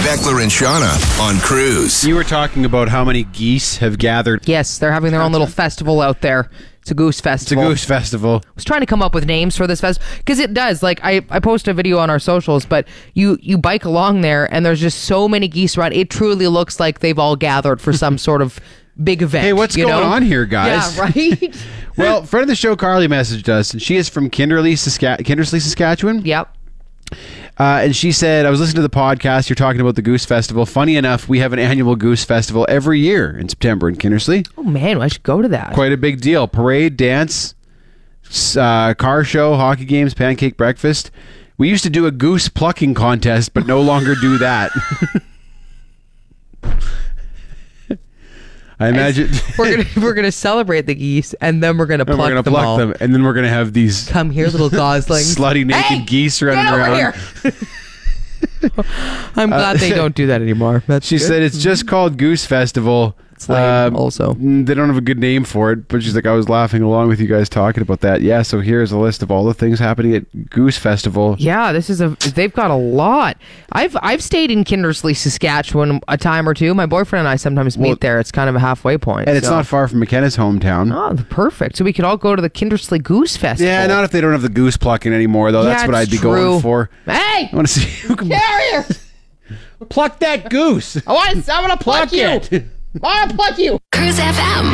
Beckler and Shauna on Cruise. You were talking about how many geese have gathered. Yes, they're having their own little festival out there. It's a goose festival. It's a goose festival. I was trying to come up with names for this festival because it does. Like I post a video on our socials, but you bike along there and there's just so many geese around. It truly looks like they've all gathered for some sort of big event. Hey, what's going on here, guys? Yeah, right? Well, friend of the show, Carly, messaged us, and she is from Kindersley, Saskatchewan. Yep. And she said, I was listening to the podcast. You're talking about the Goose Festival. Funny enough, we have an annual Goose Festival every year in September in Kindersley. Oh, man, I should go to that. Quite a big deal. Parade, dance, car show, hockey games, pancake breakfast. We used to do a goose plucking contest, but no longer do that. I imagine we're gonna celebrate the geese and then we're gonna pluck them all. And then we're gonna have these come here, little goslings, slutty naked geese running around. I'm glad they don't do that anymore. She said it's just called Goose Festival. It's lame also. They don't have a good name for it, but she's like, I was laughing along with you guys talking about that. Yeah, so here's a list of all the things happening at Goose Festival. Yeah, they've got a lot. I've stayed in Kindersley, Saskatchewan a time or two. My boyfriend and I sometimes meet there. It's kind of a halfway point. And it's not far from McKenna's hometown. Oh, perfect. So we could all go to the Kindersley Goose Festival. Yeah, not if they don't have the goose plucking anymore, though. That's what I'd be going for. Hey! I want to see who can here. pluck that goose. I want to pluck you. it. I want to pluck you. Cruise FM.